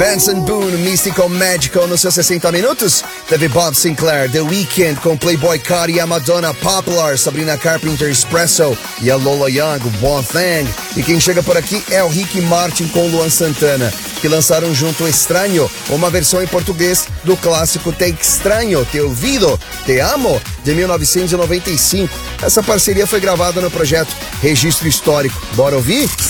Benson Boone, Mystical Magical nos seus 60 minutos. Teve Bob Sinclair, The Weeknd com Playboy Cardi e a Madonna, Popular, Sabrina Carpenter, Espresso e a Lola Young, One Thing. E quem chega por aqui é o Ricky Martin com Luan Santana, que lançaram junto Estranho, uma versão em português do clássico Te Extraño, Te Olvido, Te Amo, de 1995. Essa parceria foi gravada no projeto Registro Histórico. Bora ouvir?